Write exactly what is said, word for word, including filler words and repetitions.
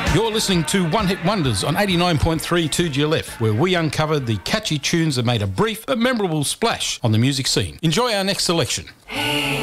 You're listening to One Hit Wonders on eighty-nine point three two G L F, where we uncover the catchy tunes that made a brief but memorable splash on the music scene. Enjoy our next selection. Hey.